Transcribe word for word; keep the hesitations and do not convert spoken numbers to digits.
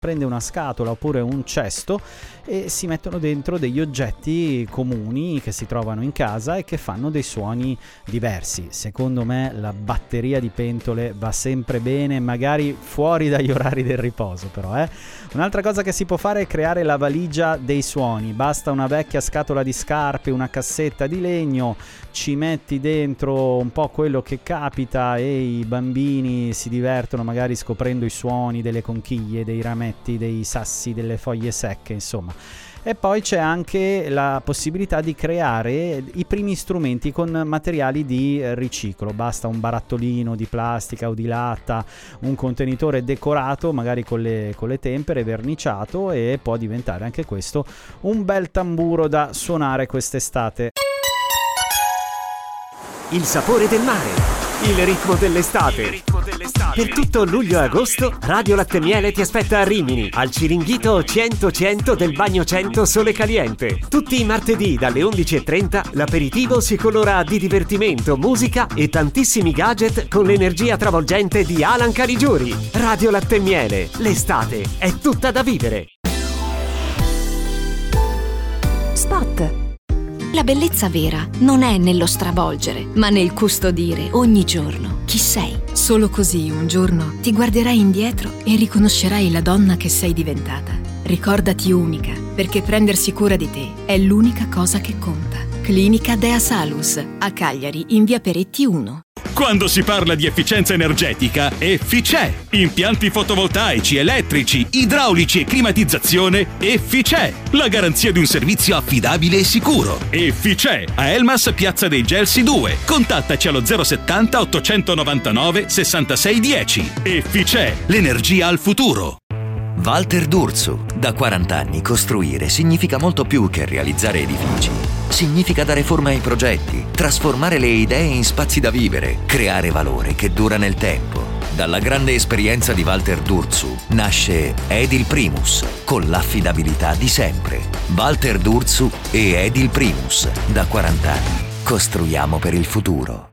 prende una scatola oppure un cesto e si mettono dentro degli oggetti comuni che si trovano in casa e che fanno dei suoni diversi. Secondo me la batteria di pentole va sempre bene, magari fuori dagli orari del riposo però, eh. Un'altra cosa che si può fare è creare la valigia dei suoni. Basta una vecchia scatola di scarpe, una cassetta di legno, ci metti dentro un po' quello che capita e i bambini si divertono magari scoprendo i suoni delle conchiglie, dei rametti, dei sassi, delle foglie secche, insomma. E poi c'è anche la possibilità di creare i primi strumenti con materiali di riciclo. Basta un barattolino di plastica o di latta, un contenitore decorato magari con le, con le tempere, verniciato, e può diventare anche questo un bel tamburo da suonare quest'estate. Il sapore del mare, il ritmo dell'estate. Il ritmo dell'estate. Per tutto luglio e agosto, Radio Latte Miele ti aspetta a Rimini, al Ciringhito cento cento del Bagno cento Sole Caliente. Tutti i martedì dalle undici e trenta l'aperitivo si colora di divertimento, musica e tantissimi gadget con l'energia travolgente di Alan Caligiuri. Radio Latte Miele, l'estate è tutta da vivere. Spot. La bellezza vera non è nello stravolgere, ma nel custodire ogni giorno chi sei. Solo così un giorno ti guarderai indietro e riconoscerai la donna che sei diventata. Ricordati unica, perché prendersi cura di te è l'unica cosa che conta. Clinica Dea Salus, a Cagliari, in via Peretti uno. Quando si parla di efficienza energetica, Efficè. Impianti fotovoltaici, elettrici, idraulici e climatizzazione, Efficè. La garanzia di un servizio affidabile e sicuro. Efficè. A Elmas, Piazza dei Gelsi due. Contattaci allo zero settanta ottocentonovantanove sessantasei dieci. Efficè. L'energia al futuro. Walter D'Urso. Da quaranta anni costruire significa molto più che realizzare edifici. Significa dare forma ai progetti, trasformare le idee in spazi da vivere, creare valore che dura nel tempo. Dalla grande esperienza di Walter D'Urso nasce Edil Primus, con l'affidabilità di sempre. Walter D'Urso e Edil Primus, da quaranta anni. Costruiamo per il futuro.